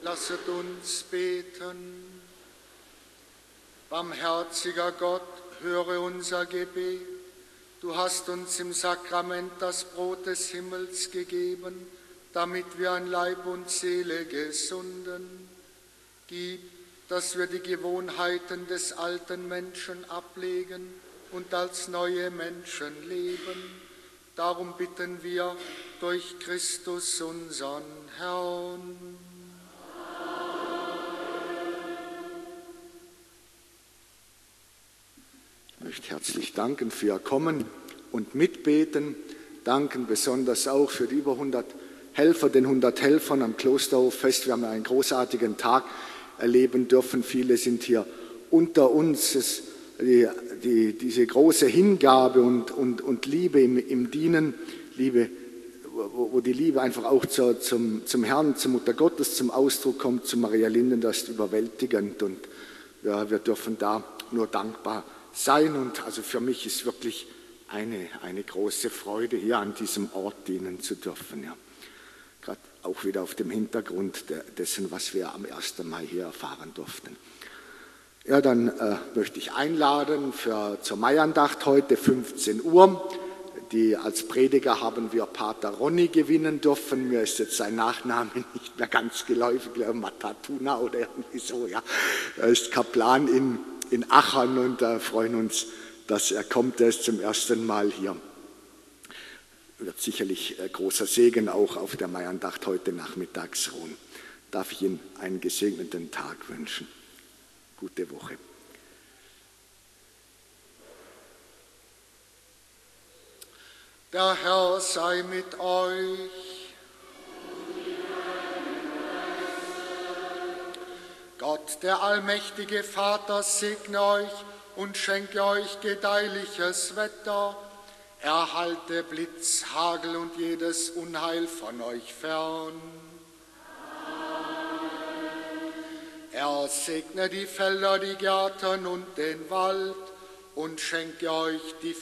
Lasset uns beten. Barmherziger Gott, höre unser Gebet. Du hast uns im Sakrament das Brot des Himmels gegeben, damit wir an Leib und Seele gesunden. Gib, dass wir die Gewohnheiten des alten Menschen ablegen und als neue Menschen leben. Darum bitten wir durch Christus, unseren Herrn. Ich möchte herzlich danken für Ihr Kommen und Mitbeten. Danken besonders auch für die über 100 Helfer, den 100 Helfern am Klosterhoffest. Wir haben einen großartigen Tag erleben dürfen. Viele sind hier unter uns. Diese große Hingabe und Liebe im Dienen, wo die Liebe einfach auch zum Herrn, zur Mutter Gottes zum Ausdruck kommt, zu Maria Linden, das ist überwältigend. Und ja, wir dürfen da nur dankbar sein. Und also für mich ist wirklich eine große Freude, hier an diesem Ort dienen zu dürfen. Ja. Gerade auch wieder auf dem Hintergrund dessen, was wir am 1. Mai hier erfahren durften. Ja, dann möchte ich einladen zur Maiandacht heute 15 Uhr. Als Prediger haben wir Pater Ronny gewinnen dürfen. Mir ist jetzt sein Nachname nicht mehr ganz geläufig, Matatuna oder irgendwie so. Ja. Er ist Kaplan in Achern und freuen uns, dass er kommt. Er ist zum ersten Mal hier. Wird sicherlich großer Segen auch auf der Maiandacht heute nachmittags ruhen. Darf ich Ihnen einen gesegneten Tag wünschen. Gute Woche. Der Herr sei mit euch. Gott, der allmächtige Vater, segne euch und schenke euch gedeihliches Wetter. Er halte Blitz, Hagel und jedes Unheil von euch fern. Er segne die Felder, die Gärten und den Wald und schenke euch die